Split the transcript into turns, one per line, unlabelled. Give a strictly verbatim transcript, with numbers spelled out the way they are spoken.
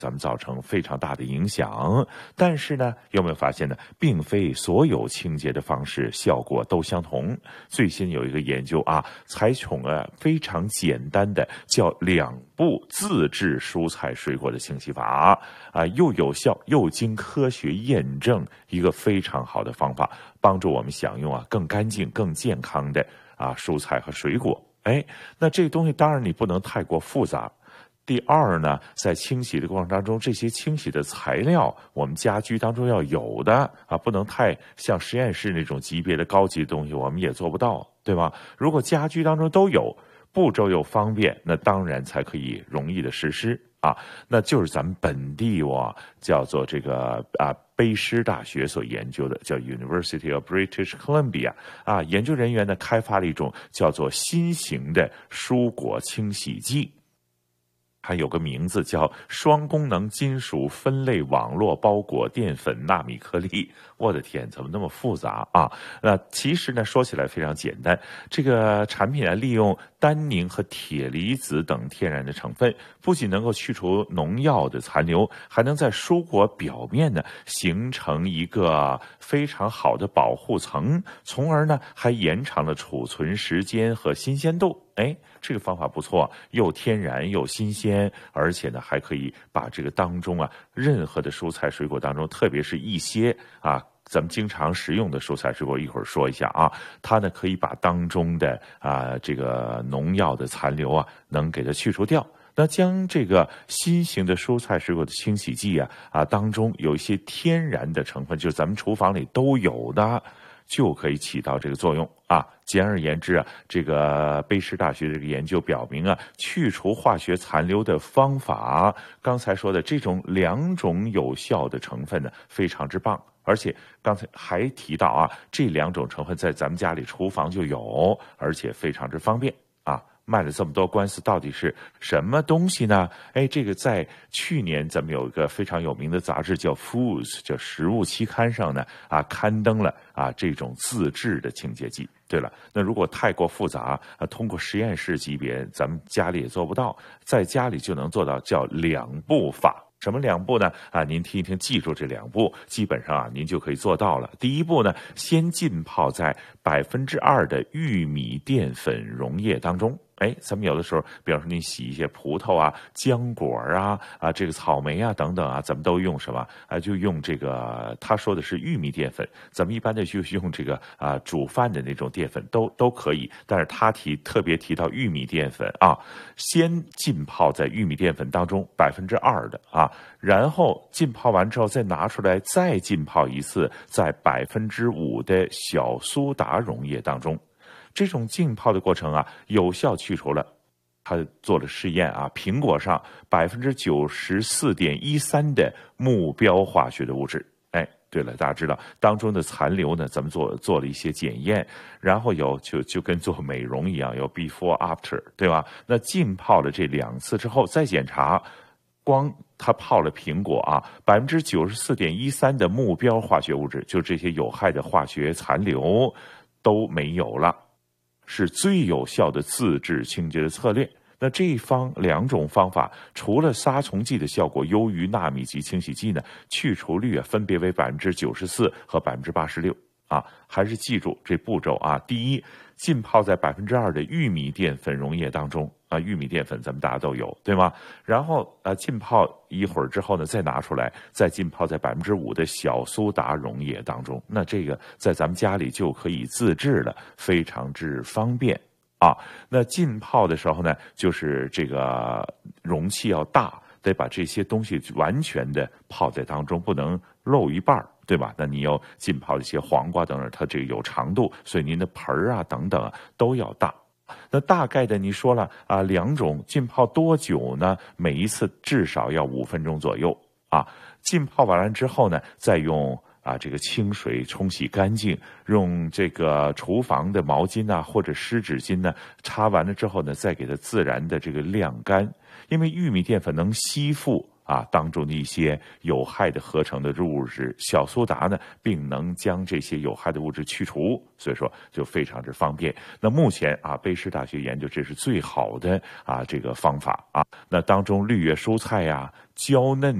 咱们造成非常大的影响。但是呢，有没有发现呢？并非所有清洁的方式效果都相同。最新有一个研究啊，采取了非常简单的叫两步自制蔬菜水果的清洗法啊，又有效又经科学验证，一个非常好的方法，帮助我们享用啊更干净、更健康的啊蔬菜和水果。哎，那这个东西当然你不能太过复杂。第二呢，在清洗的过程当中，这些清洗的材料我们家居当中要有的啊，不能太像实验室那种级别的高级的东西，我们也做不到，对吧？如果家居当中都有，步骤又方便，那当然才可以容易的实施啊。那就是咱们本地哇，叫做这个啊卑诗大学所研究的，叫 University of British Columbia 啊，研究人员呢开发了一种叫做新型的蔬果清洗剂。它有个名字叫双功能金属分类网络包裹淀粉纳米颗粒。我的天，怎么那么复杂啊？那其实呢，说起来非常简单。这个产品啊，利用单宁和铁离子等天然的成分，不仅能够去除农药的残留，还能在蔬果表面呢形成一个非常好的保护层，从而呢还延长了储存时间和新鲜度。哎，这个方法不错，又天然又新鲜，而且呢还可以把这个当中啊任何的蔬菜水果当中，特别是一些啊咱们经常食用的蔬菜水果，一会儿说一下啊，它呢可以把当中的啊这个农药的残留啊能给它去除掉。那将这个新型的蔬菜水果的清洗剂啊啊当中有一些天然的成分，就是咱们厨房里都有的，就可以起到这个作用啊。简而言之啊，这个卑诗大学这个研究表明啊，去除化学残留的方法，刚才说的这种两种有效的成分呢，非常之棒。而且刚才还提到啊，这两种成分在咱们家里厨房就有，而且非常之方便啊。卖了这么多官司，到底是什么东西呢？哎，这个在去年咱们有一个非常有名的杂志叫 Foods， 叫食物期刊上呢啊刊登了啊这种自制的清洁剂。对了，那如果太过复杂啊，通过实验室级别，咱们家里也做不到，在家里就能做到，叫两步法。什么两步呢？啊，您听一听，记住这两步，基本上啊，您就可以做到了。第一步呢，先浸泡在百分之二的玉米淀粉溶液当中。哎，咱们有的时候，比方说你洗一些葡萄啊、浆果啊、啊这个草莓啊等等啊，咱们都用什么啊？就用这个，他说的是玉米淀粉，咱们一般的就用这个啊煮饭的那种淀粉都都可以，但是他提特别提到玉米淀粉啊，先浸泡在玉米淀粉当中百分之二的啊，然后浸泡完之后再拿出来，再浸泡一次在百分之五的小苏打溶液当中。这种浸泡的过程啊，有效去除了，他做了试验啊，苹果上百分之九十四点一三的目标化学的物质。哎，对了，大家知道当中的残留呢，咱们做做了一些检验，然后有就就跟做美容一样，有 before after， 对吧？那浸泡了这两次之后再检查，光它泡了苹果啊，百分之九十四点一三的目标化学物质，就这些有害的化学残留都没有了。是最有效的自制清洁的策略。那这方两种方法，除了杀虫剂的效果优于纳米级清洗剂呢，去除率啊分别为百分之九十四和百分之八十六啊。还是记住这步骤啊：第一，浸泡在百分之二的玉米淀粉溶液当中啊，玉米淀粉咱们大家都有，对吗？然后啊，浸泡一会儿之后呢，再拿出来，再浸泡在百分之五的小苏打溶液当中。那这个在咱们家里就可以自制了，非常之方便啊。那浸泡的时候呢，就是这个容器要大，得把这些东西完全的泡在当中，不能漏一半，对吧？那你要浸泡一些黄瓜等等，它这个有长度，所以您的盆儿啊等等啊都要大。那大概的你说了啊，两种浸泡多久呢？每一次至少要五分钟左右啊。浸泡完了之后呢，再用啊这个清水冲洗干净，用这个厨房的毛巾啊或者湿纸巾呢擦完了之后呢，再给它自然的这个晾干，因为玉米淀粉能吸附啊当中的一些有害的合成的物质，小苏打呢并能将这些有害的物质去除，所以说就非常之方便。那目前啊卑诗大学研究这是最好的啊这个方法啊。那当中绿叶蔬菜呀、 娇嫩